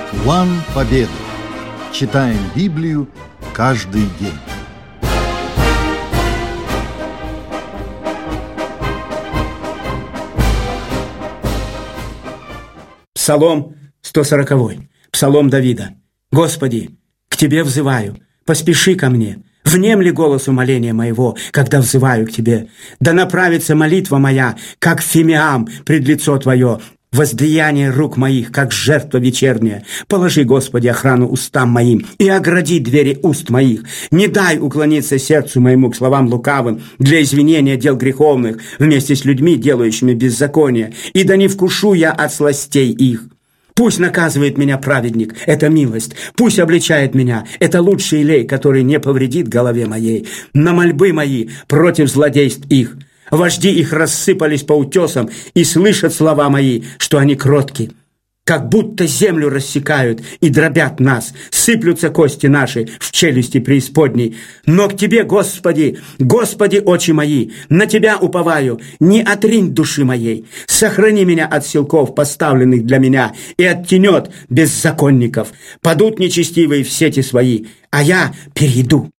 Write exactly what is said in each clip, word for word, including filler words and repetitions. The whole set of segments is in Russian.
План победы. Читаем Библию каждый день. Псалом сто сороковой. Псалом Давида. «Господи, к Тебе взываю, поспеши ко мне. Внемли голос умоления моего, когда взываю к Тебе. Да направится молитва моя, как фимиам пред лицо Твое, возлияние рук моих, как жертва вечерняя. Положи, Господи, охрану устам моим и огради двери уст моих. Не дай уклониться сердцу моему к словам лукавым для извинения дел греховных вместе с людьми, делающими беззаконие, и да не вкушу я от сластей их. Пусть наказывает меня праведник, это милость. Пусть обличает меня, это лучший лей, который не повредит голове моей. На мольбы мои против злодейств их. Вожди их рассыпались по утесам и слышат слова мои, что они кротки. Как будто землю рассекают и дробят нас, сыплются кости наши в челюсти преисподней. Но к Тебе, Господи, Господи, очи мои, на Тебя уповаю, не отринь души моей. Сохрани меня от силков, поставленных для меня, и от тенет беззаконников. Падут нечестивые в сети свои, а я перейду».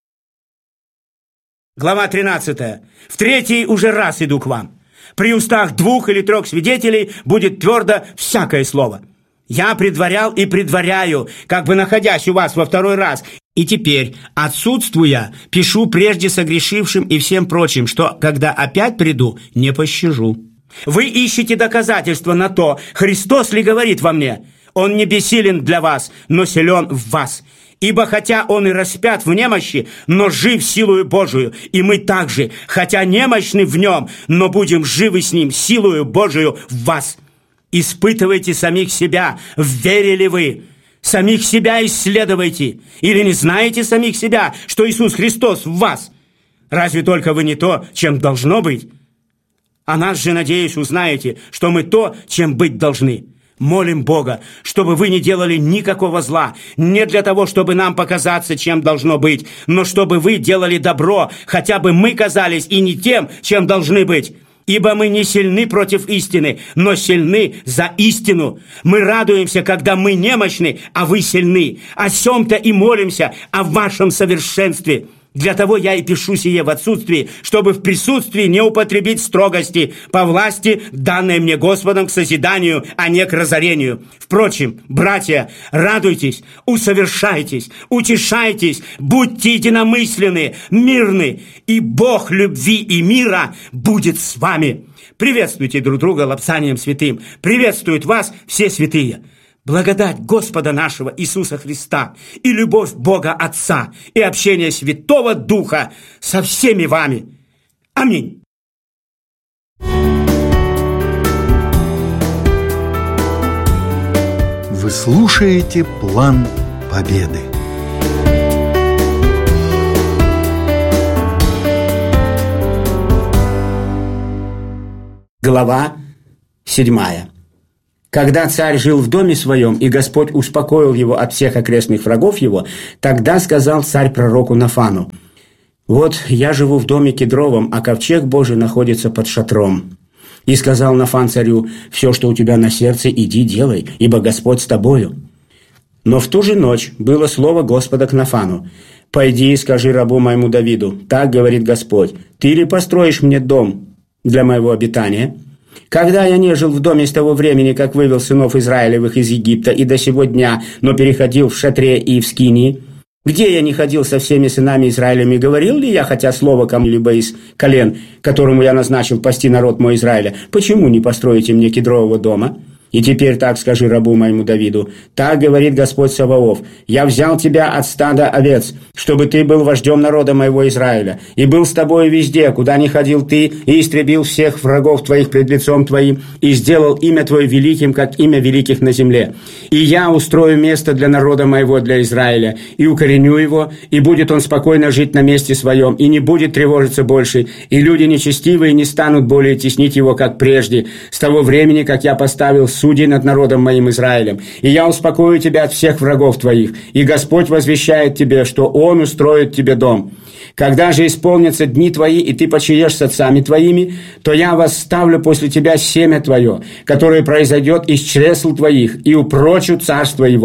Глава тринадцатая. «В третий уже раз иду к вам. При устах двух или трех свидетелей будет твердо всякое слово. Я предварял и предваряю, как бы находясь у вас во второй раз. И теперь, отсутствуя, пишу прежде согрешившим и всем прочим, что, когда опять приду, не пощажу. Вы ищете доказательства на то, Христос ли говорит во мне. Он не бессилен для вас, но силен в вас. Ибо хотя он и распят в немощи, но жив силою Божию, и мы также, хотя немощны в нем, но будем живы с ним силою Божию в вас. Испытывайте самих себя, в вере ли вы. Самих себя исследуйте. Или не знаете самих себя, что Иисус Христос в вас? Разве только вы не то, чем должно быть? А нас же, надеюсь, узнаете, что мы то, чем быть должны. Молим Бога, чтобы вы не делали никакого зла, не для того, чтобы нам показаться, чем должно быть, но чтобы вы делали добро, хотя бы мы казались и не тем, чем должны быть. Ибо мы не сильны против истины, но сильны за истину. Мы радуемся, когда мы немощны, а вы сильны. О сем-то и молимся, о вашем совершенстве. Для того я и пишу сие в отсутствии, чтобы в присутствии не употребить строгости по власти, данной мне Господом к созиданию, а не к разорению. Впрочем, братья, радуйтесь, усовершайтесь, утешайтесь, будьте единомысленны, мирны, и Бог любви и мира будет с вами. Приветствуйте друг друга лапсанием святым. Приветствуют вас все святые. Благодать Господа нашего Иисуса Христа и любовь Бога Отца и общение Святого Духа со всеми вами. Аминь. Вы слушаете «План победы». Глава седьмая. Когда царь жил в доме своем, и Господь успокоил его от всех окрестных врагов его, тогда сказал царь пророку Нафану: «Вот я живу в доме кедровом, а ковчег Божий находится под шатром». И сказал Нафан царю: «Все, что у тебя на сердце, иди делай, ибо Господь с тобою». Но в ту же ночь было слово Господа к Нафану: «Пойди и скажи рабу моему Давиду, так говорит Господь, ты ли построишь мне дом для моего обитания? Когда я не жил в доме с того времени, как вывел сынов Израилевых из Египта, и до сего дня, но переходил в шатре и в скинии, где я не ходил со всеми сынами Израилевыми, говорил ли я хотя слово кому-либо из колен, которому я назначил пасти народ мой Израиля, почему не построите мне кедрового дома? И теперь так скажи рабу моему Давиду, так говорит Господь Саваоф, я взял тебя от стада овец, чтобы ты был вождем народа моего Израиля, и был с тобой везде, куда ни ходил ты, и истребил всех врагов твоих пред лицом твоим, и сделал имя твое великим, как имя великих на земле. И я устрою место для народа моего, для Израиля, и укореню его, и будет он спокойно жить на месте своем, и не будет тревожиться больше, и люди нечестивые не станут более теснить его, как прежде, с того времени, как я поставил судей над народом моим Израилем. И я успокою тебя от всех врагов твоих, и Господь возвещает тебе, что Он устроит тебе дом. Когда же исполнятся дни твои, и ты почиешь с отцами твоими, то я восставлю после тебя семя твое, которое произойдет из чресл твоих, и упрочу царство его.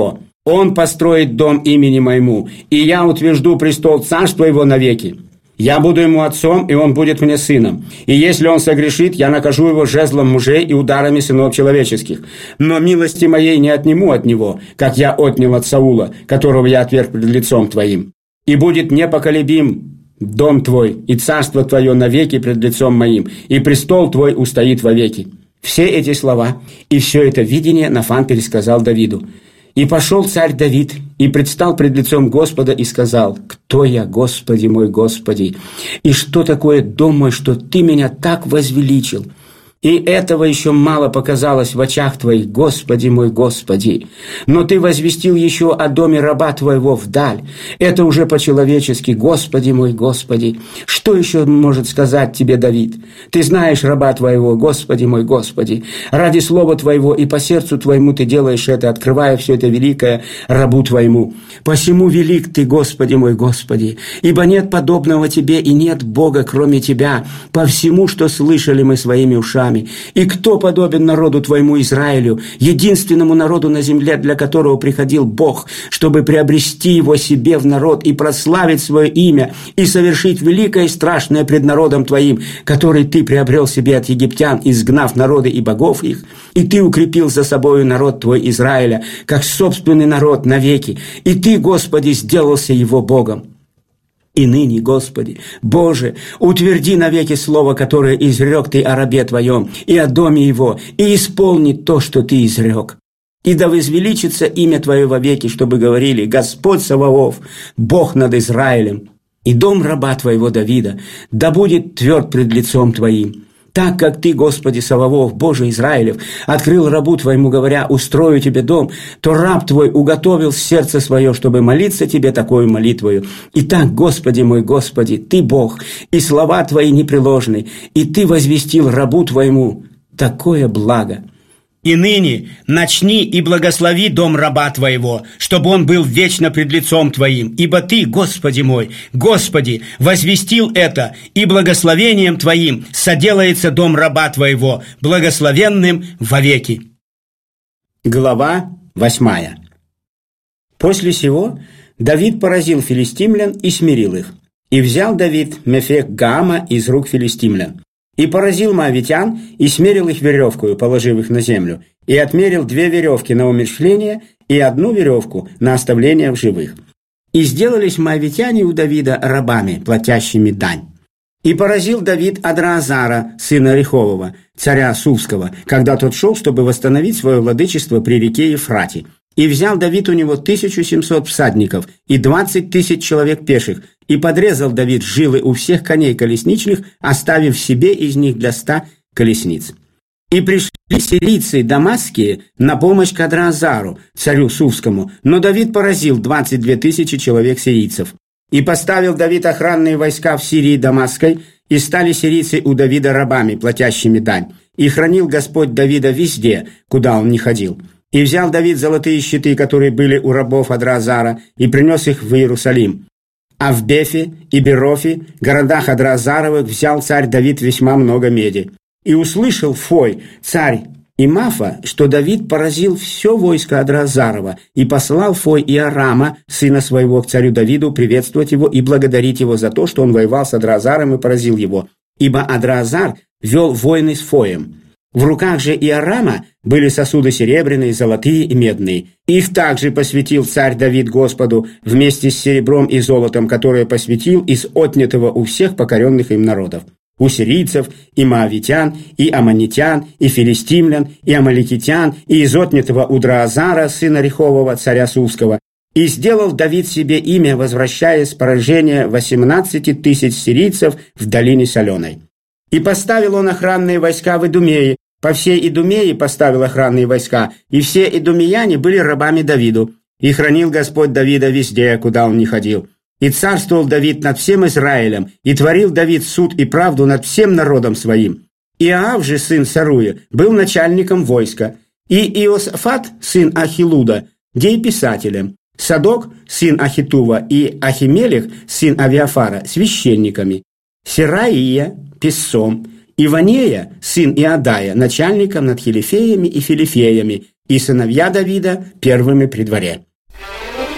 Он построит дом имени моему, и я утвержду престол царства его навеки. Я буду ему отцом, и он будет мне сыном. И если он согрешит, я накажу его жезлом мужей и ударами сынов человеческих. Но милости моей не отниму от него, как я отнял от Саула, которого я отверг пред лицом твоим. И будет непоколебим дом твой, и царство твое навеки пред лицом моим, и престол твой устоит вовеки». Все эти слова и все это видение Нафан пересказал Давиду. «И пошел царь Давид, и предстал пред лицом Господа, и сказал: Кто я, Господи мой, Господи? И что такое дом мой, что Ты меня так возвеличил? И этого еще мало показалось в очах Твоих, Господи мой, Господи. Но Ты возвестил еще о доме раба Твоего вдаль. Это уже по-человечески, Господи мой, Господи. Что еще может сказать Тебе Давид? Ты знаешь раба Твоего, Господи мой, Господи. Ради слова Твоего и по сердцу Твоему Ты делаешь это, открывая все это великое рабу Твоему. Посему велик Ты, Господи мой, Господи, ибо нет подобного Тебе и нет Бога, кроме Тебя, по всему, что слышали мы своими ушами. И кто подобен народу Твоему Израилю, единственному народу на земле, для которого приходил Бог, чтобы приобрести его себе в народ и прославить свое имя, и совершить великое и страшное пред народом Твоим, который Ты приобрел себе от египтян, изгнав народы и богов их, и Ты укрепил за собою народ Твой Израиля, как собственный народ навеки, и Ты, Господи, сделался его Богом. И ныне, Господи, Боже, утверди навеки слово, которое изрек Ты о рабе Твоем и о доме его, и исполни то, что Ты изрек. И да возвеличится имя Твое вовеки, чтобы говорили: Господь Саваоф, Бог над Израилем. И дом раба Твоего Давида да будет тверд пред лицом Твоим. Так как Ты, Господи Саваоф, Боже Израилев, открыл рабу Твоему, говоря: устрою Тебе дом, то раб Твой уготовил сердце свое, чтобы молиться Тебе такою молитвою. Итак, Господи мой, Господи, Ты Бог, и слова Твои непреложны, и Ты возвестил рабу Твоему такое благо. И ныне начни и благослови дом раба Твоего, чтобы он был вечно пред лицом Твоим, ибо Ты, Господи мой, Господи, возвестил это, и благословением Твоим соделается дом раба Твоего, благословенным вовеки». Глава восьмая. После сего Давид поразил филистимлян и смирил их, и взял Давид Мефек Гаама из рук филистимлян. И поразил моавитян, и смерил их веревкою, положив их на землю, и отмерил две веревки на умерщвление и одну веревку на оставление в живых. И сделались моавитяне у Давида рабами, платящими дань. И поразил Давид Адраазара, сына Рехового, царя Сувского, когда тот шел, чтобы восстановить свое владычество при реке Ефрате. И взял Давид у него тысячу семьсот всадников и двадцать тысяч человек пеших, и подрезал Давид жилы у всех коней колесничных, оставив себе из них для ста колесниц. И пришли сирийцы дамасские на помощь к Адраазару, царю Сувскому, но Давид поразил двадцать две тысячи человек сирийцев. И поставил Давид охранные войска в Сирии Дамасской, и стали сирийцы у Давида рабами, платящими дань. И хранил Господь Давида везде, куда он ни ходил. И взял Давид золотые щиты, которые были у рабов Адраазара, и принес их в Иерусалим. А в Бефе и Берофе, городах Адраазаровых, взял царь Давид весьма много меди. И услышал Фой, царь Имафа, что Давид поразил все войско Адраазарова, и послал Фой Иорама, сына своего, к царю Давиду, приветствовать его и благодарить его за то, что он воевал с Адраазаром и поразил его, ибо Адраазар вел войны с Фоем. В руках же Иорама были сосуды серебряные, золотые и медные. Их также посвятил царь Давид Господу вместе с серебром и золотом, которое посвятил из отнятого у всех покоренных им народов. У сирийцев, и моавитян, и аммонитян, и филистимлян, и амаликитян, и из отнятого у Драазара, сына Рехового, царя Сувского. И сделал Давид себе имя, возвращая с поражения восемнадцати тысяч сирийцев в долине Соленой. И поставил он охранные войска в Идумее, по всей Идумее поставил охранные войска, и все идумеяне были рабами Давиду. И хранил Господь Давида везде, куда он ни ходил. И царствовал Давид над всем Израилем, и творил Давид суд и правду над всем народом своим. Иоав же, сын Саруя, был начальником войска, и Иосафат, сын Ахилуда, дееписателем, Садок, сын Ахитува, и Ахимелех, сын Авиафара, священниками, Сераия, писцом, Иванея, сын Иодая, начальником над хилифеями и филифеями, и сыновья Давида первыми при дворе.